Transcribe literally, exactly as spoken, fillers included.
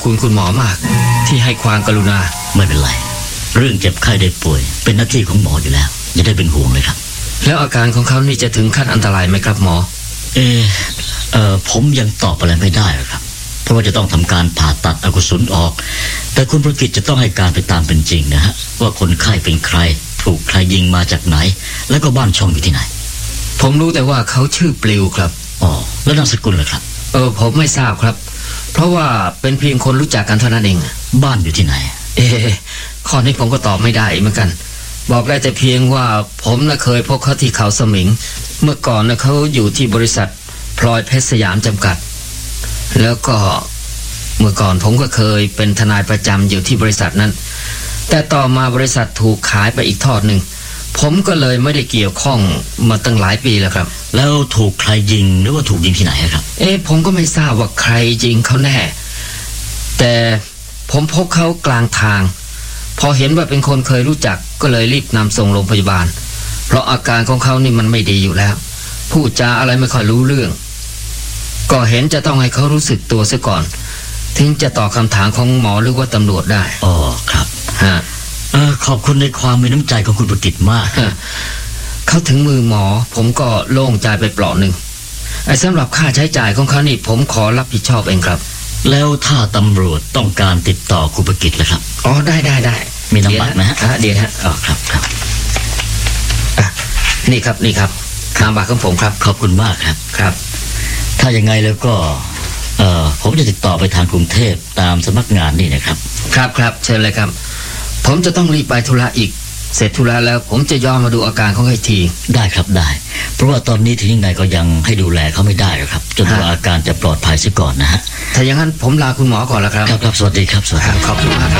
คุณคุณหมอมากที่ให้ความกรุณาไม่เป็นไรเรื่องเจ็บไข้ได้ป่วยเป็นหน้าที่ของหมออยู่แล้วอย่าได้เป็นห่วงเลยครับแล้วอาการของเขานี่จะถึงขั้นอันตรายไหมครับหมอเออเออผมยังตอบอะไรไม่ได้หรอกครับเพราะว่าจะต้องทำการผ่าตัดอกุศลออกแต่คุณประกิตจะต้องให้การไปตามเป็นจริงนะฮะว่าคนไข้เป็นใครถูกใครยิงมาจากไหนแล้วก็บ้านช่องอยู่ที่ไหนผมรู้แต่ว่าเขาชื่อปลิวครับอ๋อแล้วนามสกุลล่ะครับเออผมไม่ทราบครับเพราะว่าเป็นเพียงคนรู้จักกันเท่านั้นเองบ้านอยู่ที่ไหนเออข้อนี้ผมก็ตอบไม่ได้เหมือนกันบอกได้แต่เพียงว่าผมน่ะเคยพบเขาที่เขาสมิงเมื่อก่อนน่ะเขาอยู่ที่บริษัทพลอยเพชรสยามจำกัดแล้วก็เมื่อก่อนผมก็เคยเป็นทนายประจำอยู่ที่บริษัทนั้นแต่ต่อมาบริษัทถูกขายไปอีกทอดหนึ่งผมก็เลยไม่ได้เกี่ยวข้องมาตั้งหลายปีแล้วครับแล้วถูกใครยิงหรือว่าถูกยิงที่ไหนครับเอ๊ะผมก็ไม่ทราบว่าใครยิงเขาแน่แต่ผมพบเขากลางทางพอเห็นว่าเป็นคนเคยรู้จักก็เลยรีบนำส่งโรงพยาบาลเพราะอาการของเขานี่มันไม่ดีอยู่แล้วพูดจาอะไรไม่ค่อยรู้เรื่องก็เห็นจะต้องให้เขารู้สึกตัวซะก่อนถึงจะตอบคำถามของหมอหรือว่าตำรวจได้อ๋อครับฮะเออขอบคุณในความมีน้ำใจของคุณประกิตมากเขาถึงมือหมอผมก็โล่งใจไปเปลาะหนึ่งไอ้สำหรับค่าใช้จ่ายของเขานี่ผมขอรับผิดชอบเองครับแล้วถ้าตำรวจต้องการติดต่อคุณประกิตล่ะครับอ๋อได้ได้ได้มีนามบัตรนะฮะเดี๋ยวฮะอ๋อครับครับอ่ะนี่ครับนี่ครับนามบัตรของผมครับขอบคุณมากครับครับถ้าอย่างไงแล้วก็เอ่อผมจะติดต่อไปทางกรุงเทพตามสำนักงานนี่นะครับครับครับเชิญเลยครับผมจะต้องรีบไปธุระอีกเสร็จธุระแล้วผมจะย้อนมาดูอาการเขาให้ทีได้ครับได้เพราะว่าตอนนี้ถึงยังไงก็ยังให้ดูแลเขาไม่ได้หรอกครับจนกว่าอาการจะปลอดภัยซะก่อนนะฮะถ้าอย่างนั้นผมลาคุณหมอก่อนแล้วครับครับครับสวัสดีครับสวัสดีขอบคุณมากครับ